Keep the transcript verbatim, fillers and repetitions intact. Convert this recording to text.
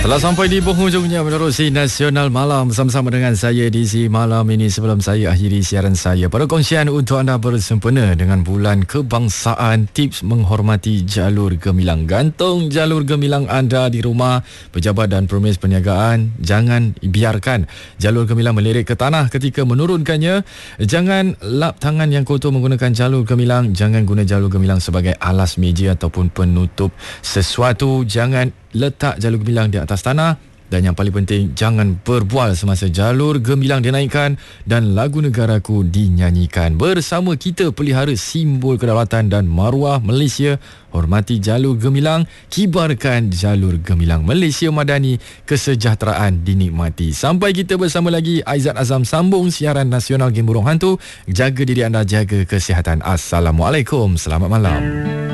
Telah sampai di penghujungnya menerusi Nasional Malam bersama-sama dengan saya di si malam ini. Sebelum saya akhiri siaran saya, perkongsian untuk anda bersempena dengan bulan kebangsaan, tips menghormati jalur gemilang. Gantung jalur gemilang anda di rumah. Pejabat dan permis perniagaan, jangan biarkan jalur gemilang melirik ke tanah ketika menurunkannya. Jangan lap tangan yang kotor menggunakan jalur gemilang. Jangan guna jalur gemilang sebagai alas meja ataupun penutup sesuatu. Jangan letak jalur gemilang di atas tanah. Dan yang paling penting, jangan berbual semasa jalur gemilang dinaikkan dan lagu negaraku dinyanyikan. Bersama kita pelihara simbol kedaulatan dan maruah Malaysia. Hormati jalur gemilang, kibarkan jalur gemilang. Malaysia Madani, kesejahteraan dinikmati. Sampai kita bersama lagi, Aizat Azam sambung siaran nasional Game Burung Hantu. Jaga diri anda, jaga kesihatan. Assalamualaikum, selamat malam.